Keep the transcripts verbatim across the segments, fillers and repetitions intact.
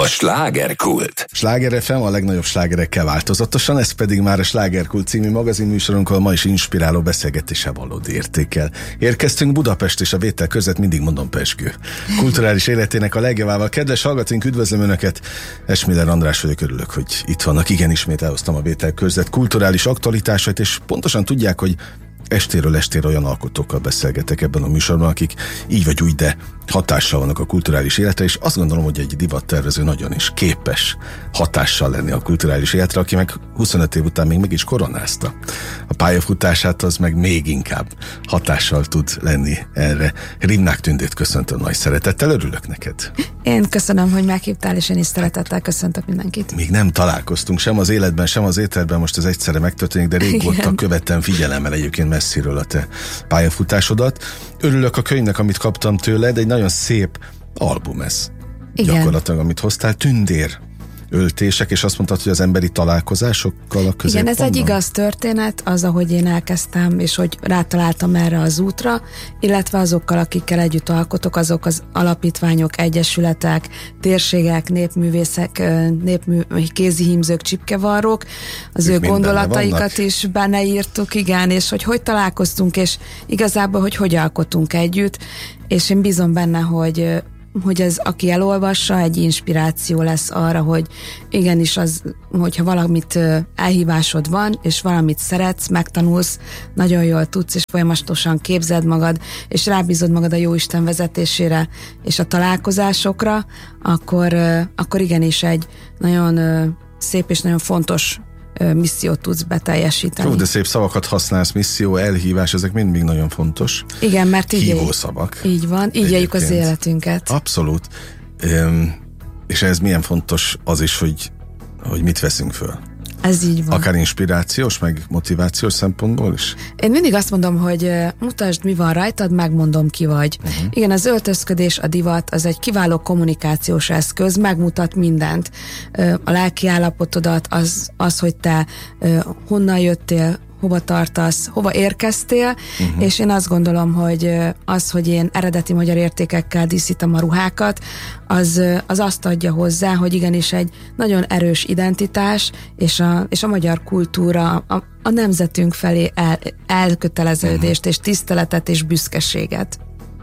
A slágerkult. Sláger ef em a legnagyobb slágerekkel változatosan, ez pedig már a Slágerkult című magazinműsorunkkal ma is inspiráló beszélgetése valódi értékkel. Érkeztünk Budapest és a vétel között, mindig mondom pezsgő kulturális életének a legjavával. Kedves hallgatóink, üdvözlöm Önöket! Esmiller András vagyok, örülök, hogy itt vannak. Igen, ismét elhoztam a vétel között kulturális aktualitásait, és pontosan tudják, hogy estéről estére olyan alkotókkal beszélgetek ebben a műsorban, akik így vagy úgy, de hatással vannak a kulturális életre, és azt gondolom, hogy egy divattervező nagyon is képes hatással lenni a kulturális életre, aki meg huszonöt év után még meg is koronázta a pályafutását, az meg még inkább hatással tud lenni erre. Rimnák Tündét köszöntöm nagy szeretettel, örülök neked. Én köszönöm, hogy meghívtál, és én is szeretettel köszöntök mindenkit. Még nem találkoztunk sem az életben, sem az éterben, most ez egyszerre megtörténik, de régóta követtem figyelemmel egyébként messziről a te pályafutásodat. Örülök a könyvnek, amit kaptam tőled, egy nagyon szép album ez. Igen. Gyakorlatilag, amit hoztál, Tündér öltések, és azt mondtad, hogy az emberi találkozásokkal a középpontban. Igen, ez egy igaz történet, az, ahogy én elkezdtem, és hogy rátaláltam erre az útra, illetve azokkal, akikkel együtt alkotok, azok az alapítványok, egyesületek, térségek, népművészek, népmű, kézihímzők, csipkevarrók, az ők ő gondolataikat benne is benne írtuk, igen, és hogy hogy találkoztunk, és igazából, hogy hogy alkotunk együtt, és én bízom benne, hogy hogy ez, aki elolvassa, egy inspiráció lesz arra, hogy igenis az, hogyha valamit elhívásod van, és valamit szeretsz, megtanulsz, nagyon jól tudsz, és folyamatosan képzeld magad, és rábízod magad a Jóisten vezetésére, és a találkozásokra, akkor, akkor igenis egy nagyon szép és nagyon fontos missziót tudsz beteljesíteni. Jó, de szép szavakat használsz, misszió, elhívás, ezek mind még nagyon fontos. Igen, mert így hívó szavak. Így van, így éljük az életünket. Abszolút. Üm, és ez milyen fontos az is, hogy, hogy mit veszünk föl. Ez így van. Akár inspirációs, meg motivációs szempontból is? Én mindig azt mondom, hogy mutasd, mi van rajtad, megmondom, ki vagy. Uh-huh. Igen, az öltözködés, a divat, az egy kiváló kommunikációs eszköz, megmutat mindent. A lelki állapotodat, az, az hogy te honnan jöttél, hova tartasz, hova érkeztél, uh-huh. és én azt gondolom, hogy az, hogy én eredeti magyar értékekkel díszítem a ruhákat, az, az azt adja hozzá, hogy igenis egy nagyon erős identitás, és a, és a magyar kultúra a, a nemzetünk felé el, elköteleződést, uh-huh. és tiszteletet, és büszkeséget.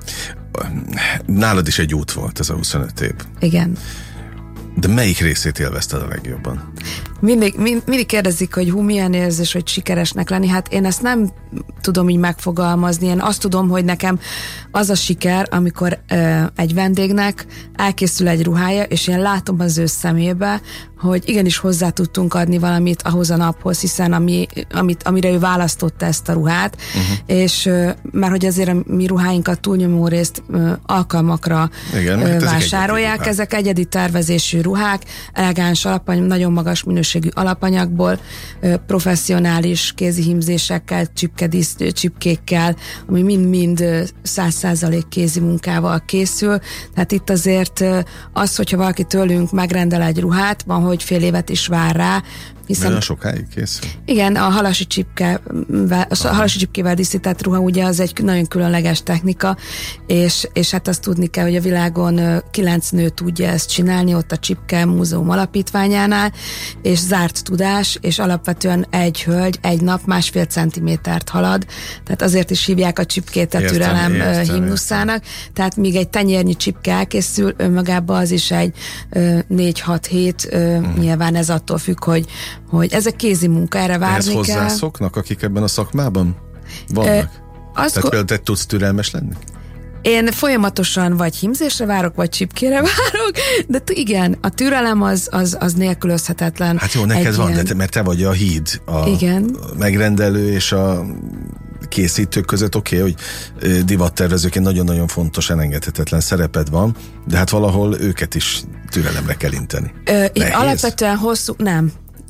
Nálad is egy út volt ez a huszonöt év. Igen. De melyik részét élvezted a legjobban? Mindig, mind, mindig kérdezik, hogy hú, milyen érzés, hogy sikeresnek lenni. Hát én ezt nem tudom így megfogalmazni. Én azt tudom, hogy nekem az a siker, amikor ö, egy vendégnek elkészül egy ruhája, és én látom az ő szemébe, hogy igenis hozzá tudtunk adni valamit ahhoz a naphoz, hiszen ami, amit, amire ő választotta ezt a ruhát, uh-huh. és ö, mert hogy azért a mi ruháinkat túlnyomó részt ö, alkalmakra igen, ö, vásárolják. Ezek, ezek egyedi tervezésű ruhák, elegáns alapanyag, nagyon magas minőségű alapanyagból, ö, professzionális kézihímzésekkel, csipkedísz, csipkékkel, ami mind-mind száz százalék kézi munkával készül. Tehát itt azért az, hogyha valaki tőlünk megrendel egy ruhát, van, hogy fél évet is vár rá, hiszen nagyon sokáig készül. Igen, a halasi csipke, a halasi csipkével díszített ruha ugye az egy nagyon különleges technika, és, és hát azt tudni kell, hogy a világon kilenc nő tudja ezt csinálni, ott a Csipke Múzeum alapítványánál, és zárt tudás, és alapvetően egy hölgy egy nap másfél centimétert halad, tehát azért is hívják a csipkét a értem, türelem értem, himnuszának, értem. Tehát míg egy tenyérnyi csipke elkészül, önmagában az is egy négy-hat hét, hmm. nyilván ez attól függ, hogy hogy ez a kézi munka, erre várni ehhez kell. hozzászoknak, akik ebben a szakmában vannak? Ö, Tehát például te tudsz türelmes lenni? Én folyamatosan vagy hímzésre várok, vagy csipkére várok, de t- igen, a türelem az, az, az nélkülözhetetlen. Hát jó, neked van, ilyen... de te, mert te vagy a híd, a igen. megrendelő és a készítők között, oké, okay, hogy divattervezőként nagyon-nagyon fontos, elengedhetetlen szereped van, de hát valahol őket is türelemre kell inteni. Ö, alapvetően hosszú, nem.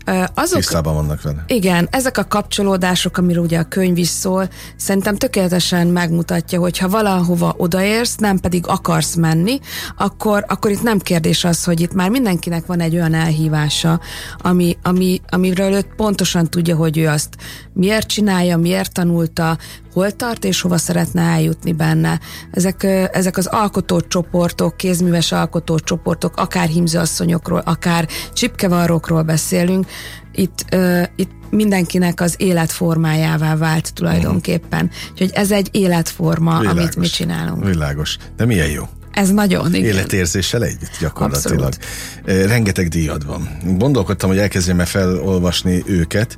azok, tisztában vannak vele. Igen, ezek a kapcsolódások, amiről ugye a könyv is szól, szerintem tökéletesen megmutatja, hogy ha valahova odaérsz, nem pedig akarsz menni, akkor, akkor itt nem kérdés az, hogy itt már mindenkinek van egy olyan elhívása, ami, ami, amiről ő pontosan tudja, hogy ő azt miért csinálja, miért tanulta, hol tart és hova szeretne eljutni benne. Ezek, ezek az alkotócsoportok, kézműves alkotócsoportok, akár hímzőasszonyokról, akár csipkevarrókról beszélünk, itt, uh, itt mindenkinek az életformájává vált tulajdonképpen. Uh-huh. Úgyhogy ez egy életforma, Világos. Amit mi csinálunk. Világos. De milyen jó. Ez nagyon, igen. Életérzéssel együtt gyakorlatilag. Abszolút. Rengeteg díjad van. Gondolkodtam, hogy elkezdjem -e felolvasni őket,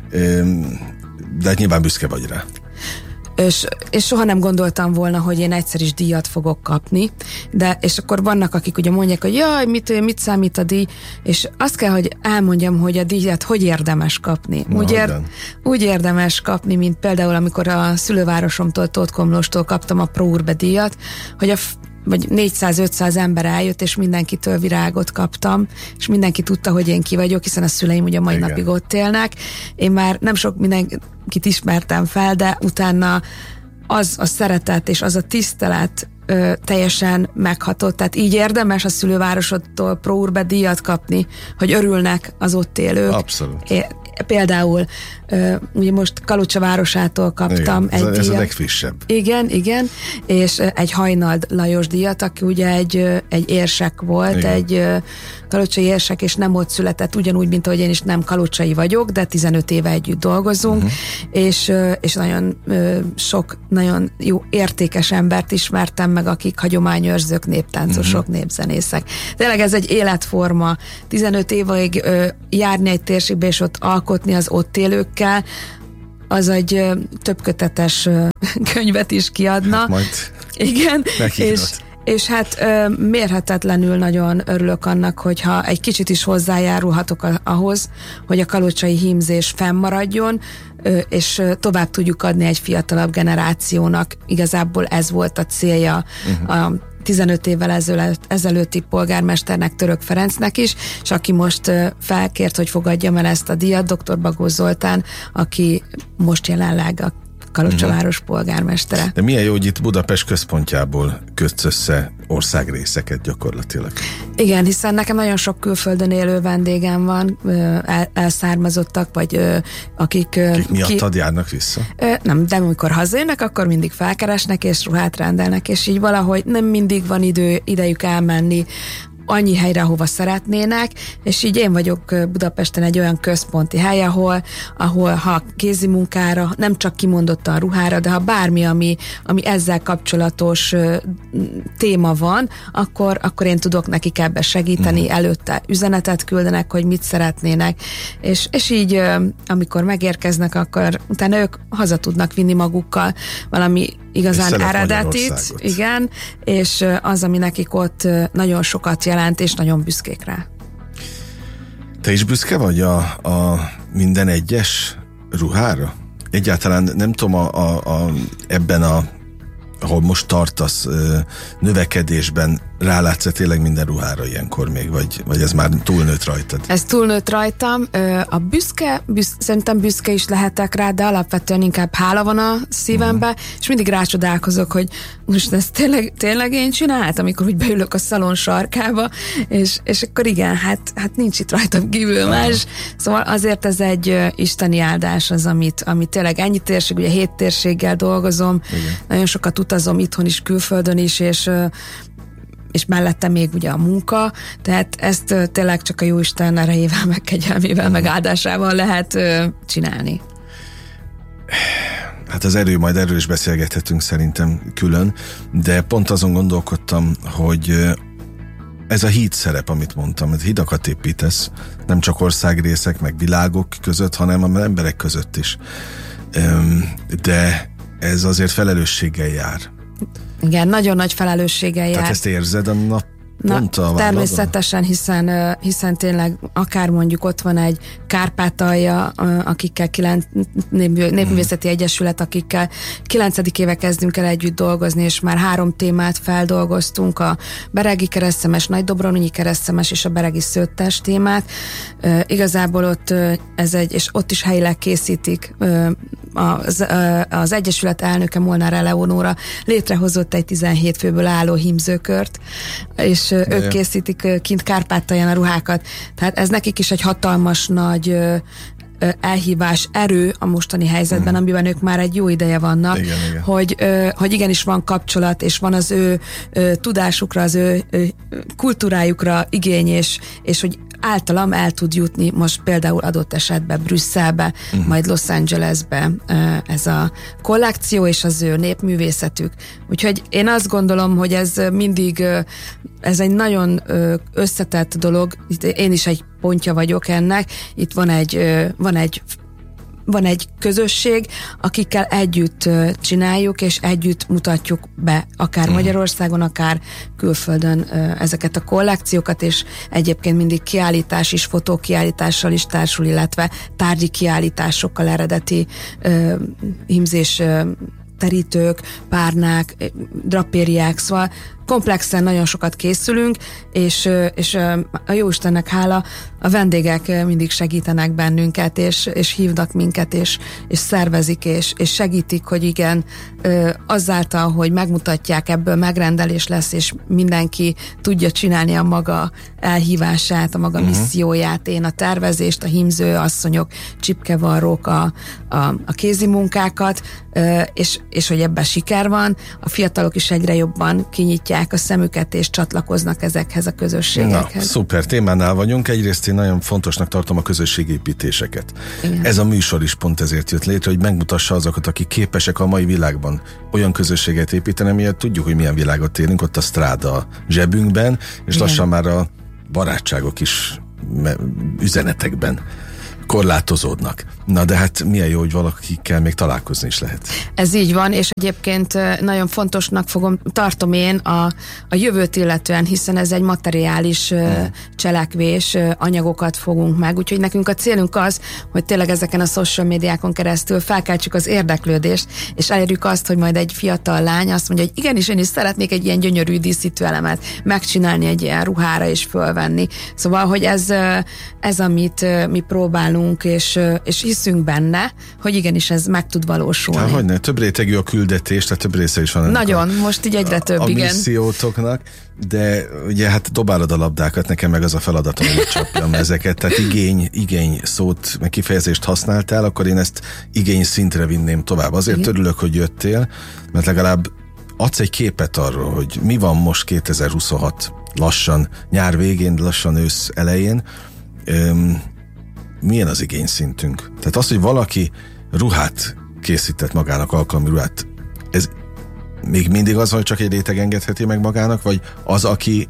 de nyilván büszke vagy rá. És, és soha nem gondoltam volna, hogy én egyszer is díjat fogok kapni, de és akkor vannak, akik ugye mondják, hogy jaj, mit, mit számít a díj, és azt kell, hogy elmondjam, hogy a díjat hogy érdemes kapni. Na, úgy, ér, úgy érdemes kapni, mint például, amikor a szülővárosomtól, Tóth Komlóstól kaptam a Pro Urbe díjat, hogy a vagy négyszáz-ötszáz ember eljött, és mindenkitől virágot kaptam, és mindenki tudta, hogy én ki vagyok, hiszen a szüleim ugye mai Igen. napig ott élnek. Én már nem sok mindenkit ismertem fel, de utána az a szeretet és az a tisztelet ö, teljesen meghatott. Tehát így érdemes a szülővárosodtól Pro Urbe díjat kapni, hogy örülnek az ott élők. Abszolút. É, Például uh, ugye most Kalocsa városától kaptam igen, egy ez díjat. a legfrissebb. Igen, igen, és uh, egy Hajnald Lajos díjat, aki ugye egy, uh, egy érsek volt, igen. egy uh, kalocsai érsek, és nem ott született, ugyanúgy, mint ahogy én is nem kalocsai vagyok, de tizenöt éve együtt dolgozunk, uh-huh. és, uh, és nagyon uh, sok, nagyon jó, értékes embert ismertem meg, akik hagyományőrzők, néptáncosok, uh-huh. népzenészek. Tényleg ez egy életforma. tizenöt évig uh, járni egy térségbe, és ott alkotni az ott élőkkel, az egy ö, többkötetes ö, könyvet is kiadna. Hát majd igen, és, és hát ö, mérhetetlenül nagyon örülök annak, hogyha egy kicsit is hozzájárulhatok a, ahhoz, hogy a kalocsai hímzés fennmaradjon, ö, és ö, tovább tudjuk adni egy fiatalabb generációnak. Igazából ez volt a célja uh-huh. a tizenöt évvel ezelőtt, ezelőtti polgármesternek, Török Ferencnek is, és aki most uh, felkért, hogy fogadjam el ezt a díjat, doktor Bagó Zoltán, aki most jelenleg a Kalocsa uh-huh. város polgármestere. De milyen jó, hogy itt Budapest központjából kötsz össze országrészeket gyakorlatilag. Igen, hiszen nekem nagyon sok külföldön élő vendégem van, el, elszármazottak, vagy akik... Akik miattad ki, járnak vissza? Nem, de amikor hazajönnek, akkor mindig felkeresnek, és ruhát rendelnek, és így valahogy nem mindig van idő, idejük elmenni annyi helyre, ahova szeretnének, és így én vagyok Budapesten egy olyan központi hely, ahol, ahol ha kézi munkára, nem csak kimondottan ruhára, de ha bármi, ami, ami ezzel kapcsolatos uh, téma van, akkor, akkor én tudok nekik ebbe segíteni, mm. előtte üzenetet küldenek, hogy mit szeretnének, és, és így uh, amikor megérkeznek, akkor utána ők haza tudnak vinni magukkal valami igazán eredetit, igen, és az, ami nekik ott nagyon sokat jelent, és nagyon büszkék rá. Te is büszke vagy a, a minden egyes ruhára? Egyáltalán nem tudom, a, a, a, ebben a ahol most tartasz növekedésben, rálátsz tényleg minden ruhára ilyenkor még, vagy, vagy ez már túlnőtt rajtad? Ez túlnőtt rajtam. A büszke, büsz, szerintem büszke is lehetek rá, de alapvetően inkább hála van a szívembe, mm. és mindig rácsodálkozok, hogy most ezt tényleg, tényleg én csináltam, amikor úgy beülök a szalon sarkába, és, és akkor igen, hát, hát nincs itt rajtam kívül más. Szóval azért ez egy isteni áldás az, amit, amit tényleg ennyi térség, ugye hét térséggel dolgozom, igen. nagyon sokat utazom itthon is, külföldön is, és és mellette még ugye a munka, tehát ezt tényleg csak a Jóisten erejével, meg kegyelmével, meg áldásával lehet csinálni. Hát az erő, majd erről is beszélgethetünk szerintem külön, de pont azon gondolkodtam, hogy ez a híd szerep, amit mondtam, hogy hidakat építesz, nem csak országrészek, meg világok között, hanem az emberek között is. De ez azért felelősséggel jár. Igen, nagyon nagy felelősséggel jár. Tehát ezt érzed a nap Na, természetesen, hiszen, hiszen tényleg akár mondjuk ott van egy Kárpátalja, akikkel kilenc, Népművészeti Egyesület, akikkel kilencedik éve kezdünk el együtt dolgozni, és már három témát feldolgoztunk, a beregi keresztemes, Nagydobronnyi keresztemes és a beregi szőttes témát. E, igazából ott ez egy, és ott is helyileg készítik. Az, az Egyesület elnöke, Molnár Eleonóra létrehozott egy tizenhét főből álló hímzőkört, és de ők készítik kint Kárpátalján a ruhákat. Tehát ez nekik is egy hatalmas nagy elhívás, erő a mostani helyzetben, mm. amiben ők már egy jó ideje vannak, igen, igen. Hogy, hogy igenis van kapcsolat, és van az ő tudásukra, az ő kultúrájukra igény, és, és hogy általam el tud jutni most például adott esetben Brüsszelbe, uh-huh. majd Los Angelesbe ez a kollekció és az ő népművészetük. Úgyhogy én azt gondolom, hogy ez mindig, ez egy nagyon összetett dolog, én is egy pontja vagyok ennek, itt van egy, van egy van egy közösség, akikkel együtt csináljuk, és együtt mutatjuk be, akár uh-huh. Magyarországon, akár külföldön ezeket a kollekciókat, és egyébként mindig kiállítás is, fotókiállítással is társul, illetve tárgyi kiállításokkal, eredeti uh, hímzés uh, terítők, párnák, drapériák, szóval komplexen nagyon sokat készülünk, és, és a Jóistennek hála, a vendégek mindig segítenek bennünket, és, és hívnak minket, és, és szervezik, és, és segítik, hogy igen, azáltal, hogy megmutatják, ebből megrendelés lesz, és mindenki tudja csinálni a maga elhívását, a maga uh-huh. misszióját, én a tervezést, a hímző asszonyok, csipkevarrók, a, a, a kézi munkákat, és, és hogy ebben siker van, a fiatalok is egyre jobban kinyitják a szemüket, és csatlakoznak ezekhez a közösségekhez. Na, szuper témánál vagyunk. Egyrészt én nagyon fontosnak tartom a közösségépítéseket. Igen. Ez a műsor is pont ezért jött létre, hogy megmutassa azokat, akik képesek a mai világban olyan közösséget építeni, miért tudjuk, hogy milyen világot élünk, ott a stráda a zsebünkben, és igen. lassan már a barátságok is üzenetekben korlátozódnak. Na de hát milyen jó, hogy valakikkel még találkozni is lehet. Ez így van, és egyébként nagyon fontosnak fogom, tartom én a, a jövőt illetően, hiszen ez egy materiális hmm. cselekvés, anyagokat fogunk meg, úgyhogy nekünk a célunk az, hogy tényleg ezeken a social médiákon keresztül felkeltsük az érdeklődést, és elérjük azt, hogy majd egy fiatal lány azt mondja, hogy igenis, én is szeretnék egy ilyen gyönyörű díszítőelemet megcsinálni egy ilyen ruhára és fölvenni. Szóval, hogy ez, ez amit mi próbálunk, és, és hiszünk benne, hogy igenis ez meg tud valósulni. Hát, hogyne, több rétegű a küldetés, tehát több része is van. Nagyon, a, most így egyre több, a, a igen. A missziótoknak, de ugye hát dobálod a labdákat, nekem meg az a feladatom, hogy csapjam ezeket, tehát igény, igény szót, meg kifejezést használtál, akkor én ezt igény szintre vinném tovább. Azért igen. örülök, hogy jöttél, mert legalább adsz egy képet arról, hogy mi van most kétezer-huszonhat lassan nyár végén, lassan ősz elején, Üm, milyen az igényszintünk? Tehát az, hogy valaki ruhát készített magának, alkalmi ruhát, ez még mindig az, hogy csak egy réteg engedheti meg magának, vagy az, aki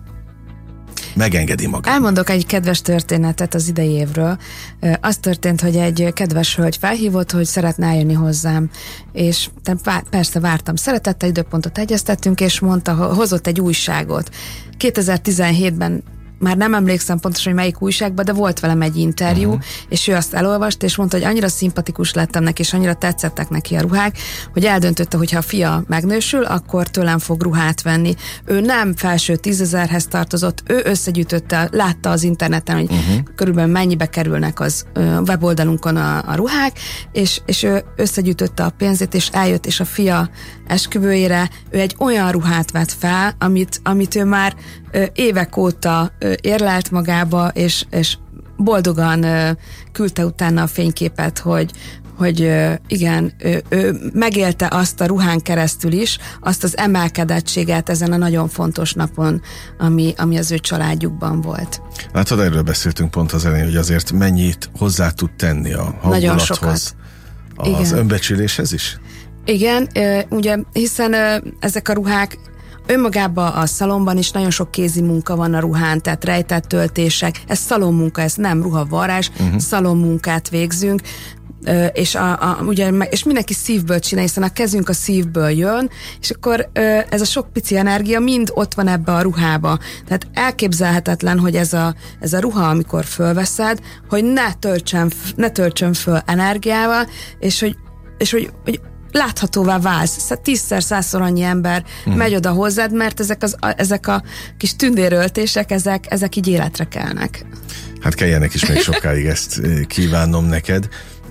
megengedi magának? Elmondok egy kedves történetet az idei évről. Az történt, hogy egy kedves hölgy felhívott, hogy szeretne eljönni hozzám, és persze vártam szeretettel, időpontot egyeztettünk, és mondta, hozott egy újságot. kétezer-tizenhétben már nem emlékszem pontosan, hogy melyik újságban, de volt velem egy interjú, uh-huh. és ő azt elolvast, és mondta, hogy annyira szimpatikus lettem neki, és annyira tetszettek neki a ruhák, hogy eldöntötte, hogy ha a fia megnősül, akkor tőlem fog ruhát venni. Ő nem felső tízezerhez tartozott, ő összegyűjtötte, látta az interneten, hogy uh-huh. körülbelül mennyibe kerülnek az ö, weboldalunkon a, a ruhák, és, és ő összegyűjtötte a pénzét, és eljött, és a fia esküvőjére ő egy olyan ruhát vett fel, amit, amit ő már ö, évek óta ö, érlelt magába, és, és boldogan ö, küldte utána a fényképet, hogy, hogy ö, igen, ő, ő megélte azt a ruhán keresztül is, azt az emelkedettséget ezen a nagyon fontos napon, ami, ami az ő családjukban volt. Látod, erről beszéltünk pont az elején, hogy azért mennyit hozzá tud tenni a hangulathoz, az igen. önbecsüléshez is? Igen, ugye, hiszen ezek a ruhák önmagában a szalomban is nagyon sok kézi munka van a ruhán, tehát rejtett töltések, ez szalommunka, ez nem ruhavarrás, uh-huh. szalommunkát végzünk, és, a, a, ugye, és mindenki szívből csinál, hiszen a kezünk a szívből jön, és akkor ez a sok pici energia mind ott van ebbe a ruhába. Tehát elképzelhetetlen, hogy ez a, ez a ruha, amikor fölveszed, hogy ne töltsön, ne töltsön föl energiával, és hogy, és hogy, hogy láthatóvá válsz. Szóval tízszer, százszor annyi ember hmm. megy oda hozzád, mert ezek, az, a, ezek a kis tündéröltések, ezek, ezek így életre kelnek. Hát keljenek is még sokáig, ezt kívánom neked,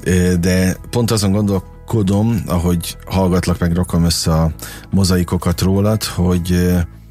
de pont azon gondolkodom, ahogy hallgatlak meg, rakom össze a mozaikokat rólad, hogy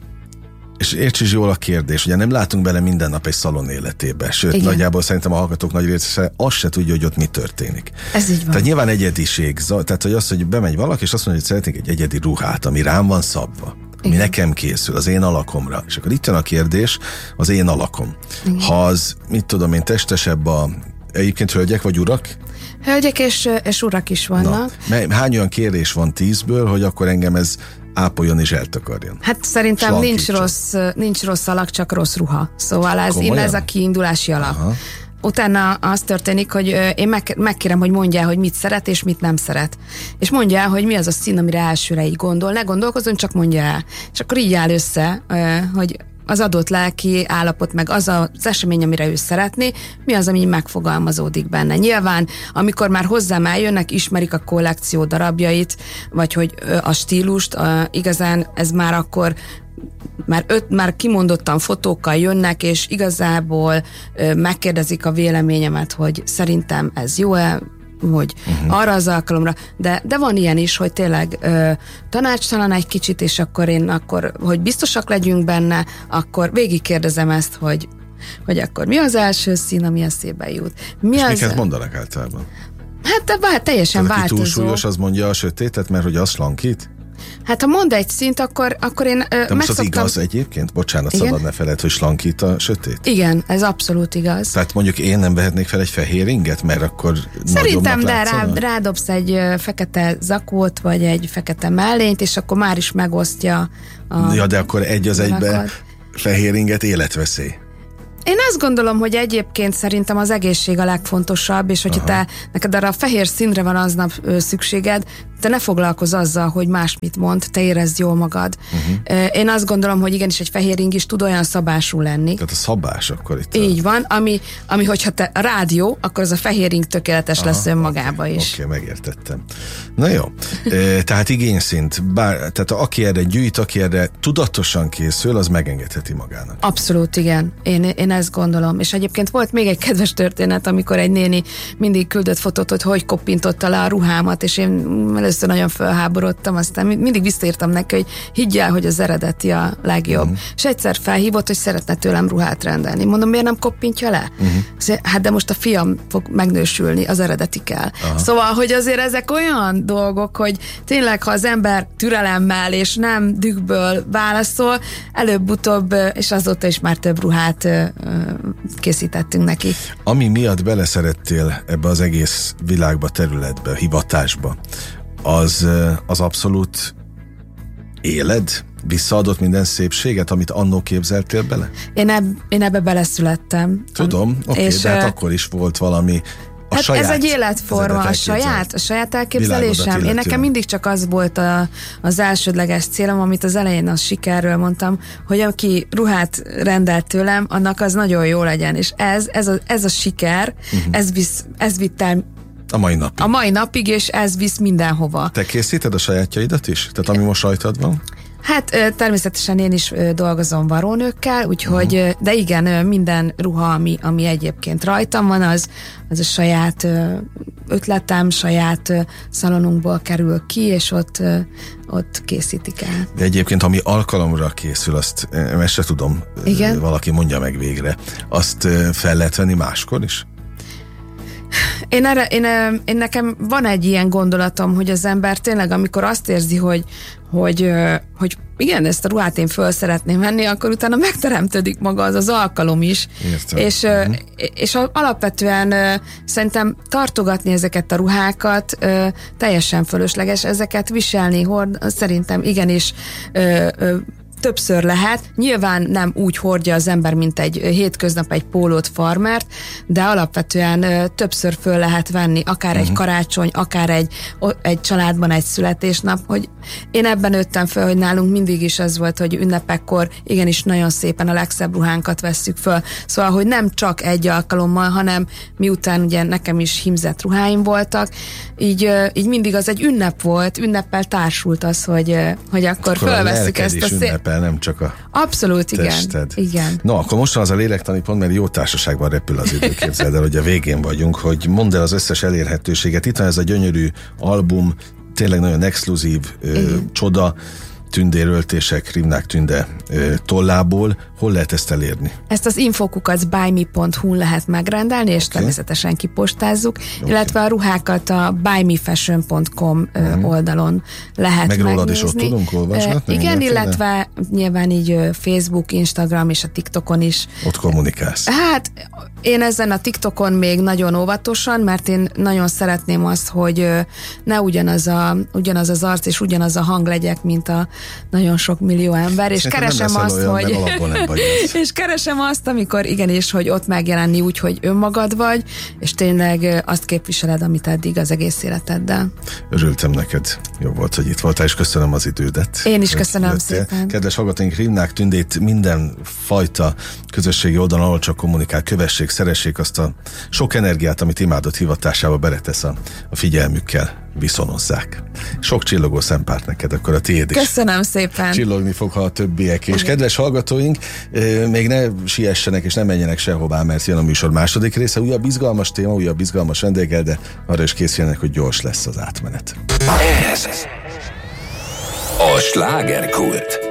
és érts is jól a kérdés, ugye nem látunk bele minden nap egy szalon életébe, sőt, igen, nagyjából szerintem a hallgatók nagy része azt se tudja, hogy ott mi történik. Ez így van. Tehát nyilván egyediség, tehát hogy az, hogy bemegy valaki, és azt mondja, hogy szeretnék egy egyedi ruhát, ami rám van szabva, ami igen, nekem készül, az én alakomra. És akkor itt jön a kérdés, az én alakom. Igen. Ha az, mit tudom én, testesebb a, egyébként hölgyek vagy urak? Hölgyek és, és urak is vannak. Na, hány olyan kérés van tízből, hogy akkor engem ez ápoljon és eltakarjon? Hát szerintem nincs rossz, nincs rossz alak, csak rossz ruha. Szóval ez, én ez a kiindulási alap. Aha. Utána az történik, hogy én meg, megkérem, hogy mondja, hogy mit szeret és mit nem szeret. És mondja el, hogy mi az a szín, amire elsőre így gondol. Ne gondolkozzon, csak mondja el. És akkor így áll össze, hogy az adott lelki állapot, meg az az esemény, amire ő szeretné, mi az, ami megfogalmazódik benne. Nyilván, amikor már hozzám eljönnek, ismerik a kollekció darabjait, vagy hogy a stílust, a, igazán ez már akkor már, öt, már kimondottan fotókkal jönnek, és igazából ö, megkérdezik a véleményemet, hogy szerintem ez jó-e, hogy uh-huh. arra az alkalomra, de, de van ilyen is, hogy tényleg ö, tanácstalan egy kicsit, és akkor én akkor, hogy biztosak legyünk benne, akkor végigkérdezem ezt, hogy, hogy akkor mi az első szín, ami eszébe jut. Mi és az... miket mondanak általában? Hát de bár, teljesen tehát, változó. Aki túlsúlyos, az mondja a sötétet, mert hogy az slankít? Hát ha mond egy szint, akkor, akkor én ö, de most az megszoktam... igaz egyébként? Bocsánat, igen? Szabad ne feled, hogy slankít a sötét? Igen, ez abszolút igaz. Tehát mondjuk én nem vehetnék fel egy fehér inget, mert akkor szerintem, de rá, rádobsz egy ö, fekete zakót, vagy egy fekete mellényt, és akkor már is megosztja a... Ja, de akkor egy az egybe fehér inget életveszély. Én azt gondolom, hogy egyébként szerintem az egészség a legfontosabb, és hogyha aha. te, neked arra a fehér színre van aznap ö, szükséged, te ne foglalkozz azzal, hogy más mit mond, te érezd jól magad. Uh-huh. Én azt gondolom, hogy igenis egy fehér ing is tud olyan szabású lenni. Tehát a szabás akkor itt. Így a... van, ami, ami hogyha te a rádió, akkor az a fehér ing tökéletes aha, lesz önmagába okay, is. Oké, okay, megértettem. Na jó, e, tehát igényszint, bár, tehát aki erre gyűjt, aki erre tudatosan készül, az megengedheti magának. Abszolút, igen. Én, én ezt gondolom. És egyébként volt még egy kedves történet, amikor egy néni mindig küldött fotót, hogy hogy koppintotta le a ruhámat, és én először nagyon felháborodtam, aztán mindig visszaírtam neki, hogy higgyel, hogy az eredeti a legjobb. Uh-huh. És egyszer felhívott, hogy szeretne tőlem ruhát rendelni. Mondom, miért nem koppintja le? Uh-huh. Hát de most a fiam fog megnősülni, az eredeti kell. Uh-huh. Szóval, hogy azért ezek olyan dolgok, hogy tényleg, ha az ember türelemmel és nem dühből válaszol, előbb-utóbb, és azóta is már több ruhát készítettünk neki. Ami miatt beleszerettél ebbe az egész világba, területbe, a hivatásba, az, az abszolút éled? Visszaadott minden szépséget, amit annó képzeltél bele? Én, eb- én ebbe beleszülettem. Tudom, oké, okay, de hát akkor is volt valami a hát saját, ez egy életforma, a saját, a saját elképzelésem. Én nekem mindig csak az volt a, az elsődleges célom, amit az elején a sikerről mondtam, hogy aki ruhát rendelt tőlem, annak az nagyon jó legyen. És ez, ez, a, ez a siker, uh-huh. ez, visz, ez vitt el a mai napig. A mai napig, és ez visz mindenhova. Te készíted a sajátjaidat is? Tehát ami most rajtad van? Hát természetesen én is dolgozom varónőkkel, úgyhogy, uh-huh. de igen, minden ruha, ami, ami egyébként rajtam van, az, az a saját ötletem, saját szalonunkból kerül ki, és ott, ott készítik el. De egyébként, ami alkalomra készül, azt ezt se tudom, igen? Valaki mondja meg végre, azt fel lehet venni máskor is? Én, erre, én, én nekem van egy ilyen gondolatom, hogy az ember tényleg, amikor azt érzi, hogy, hogy, hogy igen, ezt a ruhát én föl szeretném venni, akkor utána megteremtődik maga az az alkalom is. Értem. És, uh-huh. és alapvetően szerintem tartogatni ezeket a ruhákat teljesen fölösleges, ezeket viselni, hord, szerintem igenis többször lehet. Nyilván nem úgy hordja az ember, mint egy hétköznap egy pólót farmert, de alapvetően ö, többször föl lehet venni, akár uh-huh. egy karácsony, akár egy, egy családban egy születésnap, hogy én ebben nőttem föl, hogy nálunk mindig is ez volt, hogy ünnepekkor igenis nagyon szépen a legszebb ruhánkat vesszük föl. Szóval, hogy nem csak egy alkalommal, hanem miután ugye nekem is hímzett ruháim voltak, így, így mindig az egy ünnep volt, ünneppel társult az, hogy, hogy akkor, akkor fölvesszük ezt a szép... ünnepel, nem csak a Abszolút, igen. tested. igen. No, akkor most az a lélektani pont, mert jó társaságban repül az idő, képzeld el, hogy a végén vagyunk, hogy mondd el az összes elérhetőséget. Itt van ez a gyönyörű album, tényleg nagyon exkluzív, ö, csoda, tündéröltések, Rimnák Tünde ö, tollából. Hol lehet ezt elérni? Ezt az infokukat buyme pont hu lehet megrendelni, és okay. természetesen kipostázzuk, okay. illetve a ruhákat a buy me fashion pont com uh-huh. oldalon lehet meg megnézni. Meg rólad is ott tudunk olvasni? Igen, illetve nyilván így Facebook, Instagram és a TikTokon is. Ott kommunikálsz? Hát én ezen a TikTokon még nagyon óvatosan, mert én nagyon szeretném azt, hogy ne ugyanaz, a, ugyanaz az arc és ugyanaz a hang legyek, mint a nagyon sok millió ember, és Szerintem keresem azt, olyan, hogy és keresem azt, amikor igenis, hogy ott megjelenni úgy, hogy önmagad vagy, és tényleg azt képviseled, amit eddig az egész életeddel. Örültem neked. Jó volt, hogy itt voltál, és köszönöm az idődet. Én is köszönöm jöttél. Szépen. Kedves hallgatóink, Rimnák Tündét minden fajta közösségi oldalon, ahol csak kommunikál, kövessék, szeressék azt a sok energiát, amit imádott hivatásába beletesz a, a figyelmükkel, viszonozzák. Sok csillogó szempárt neked, akkor a tiéd is. Köszönöm szépen. Csillogni fog, ha a többiek. És kedves hallgatóink, még ne siessenek és ne menjenek sehová, mert jön a műsor második része, újabb izgalmas téma, újabb izgalmas vendéggel, de arra is készüljenek, hogy gyors lesz az átmenet. Ez a Slágerkult.